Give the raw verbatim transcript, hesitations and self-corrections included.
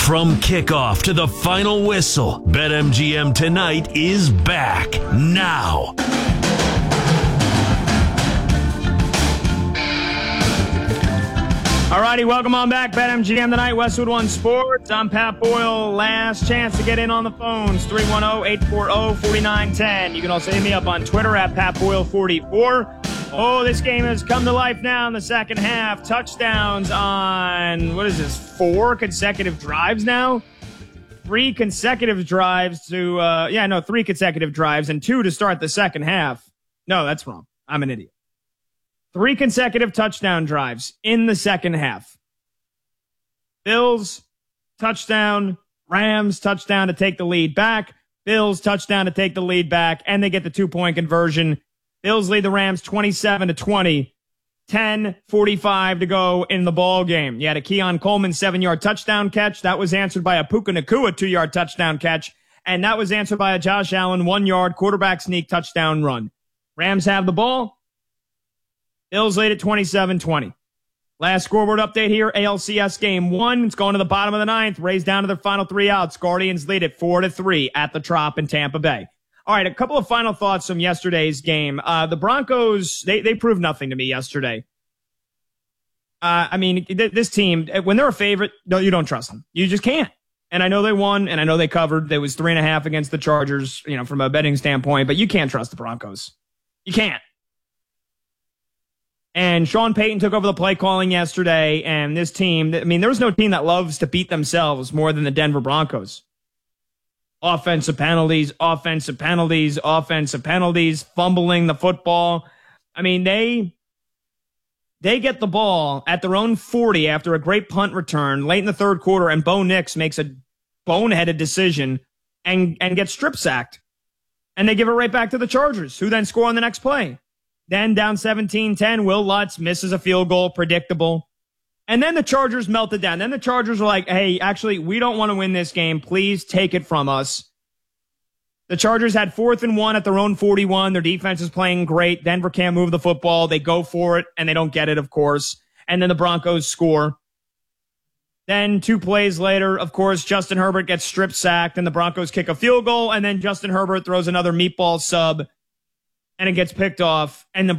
From kickoff to the final whistle, BetMGM Tonight is back now. Alrighty, welcome on back. BetMGM Tonight, Westwood One Sports. I'm Pat Boyle. Last chance to get in on the phones, three one zero, eight four zero, four nine one zero. You can also hit me up on Twitter at Pat Boyle forty-four. Oh, this game has come to life now in the second half. Touchdowns on, what is this, four consecutive drives now? Three consecutive drives to, uh, yeah, no, three consecutive drives and two to start the second half. No, that's wrong. I'm an idiot. Three consecutive touchdown drives in the second half. Bills, touchdown. Rams, touchdown to take the lead back. Bills, touchdown to take the lead back. And they get the two-point conversion. Bills lead the Rams twenty-seven to twenty. ten forty-five to go in the ball game. You had a Keon Coleman seven-yard touchdown catch. That was answered by a Puka Nacua two-yard touchdown catch. And that was answered by a Josh Allen one-yard quarterback sneak touchdown run. Rams have the ball. Bills lead at twenty-seven twenty. Last scoreboard update here, A L C S game one. It's going to the bottom of the ninth. Raised down to their final three outs. Guardians lead at four to three at the Trop in Tampa Bay. All right, a couple of final thoughts from yesterday's game. Uh, the Broncos, they, they proved nothing to me yesterday. Uh, I mean, th- this team, when they're a favorite, no, you don't trust them. You just can't. And I know they won, and I know they covered. There was three and a half against the Chargers, you know, from a betting standpoint, but you can't trust the Broncos. You can't. And Sean Payton took over the play calling yesterday, and this team, I mean, there was no team that loves to beat themselves more than the Denver Broncos. Offensive penalties, offensive penalties, offensive penalties, fumbling the football. I mean, they they get the ball at their own forty after a great punt return late in the third quarter, and Bo Nix makes a boneheaded decision and, and gets strip sacked. And they give it right back to the Chargers, who then score on the next play. Then down seventeen ten, Will Lutz misses a field goal, predictable. And then the Chargers melted down. Then the Chargers were like, hey, actually, we don't want to win this game. Please take it from us. The Chargers had fourth and one at their own forty-one. Their defense is playing great. Denver can't move the football. They go for it, and they don't get it, of course. And then the Broncos score. Then two plays later, of course, Justin Herbert gets strip sacked, and the Broncos kick a field goal, and then Justin Herbert throws another meatball sub, and it gets picked off, and the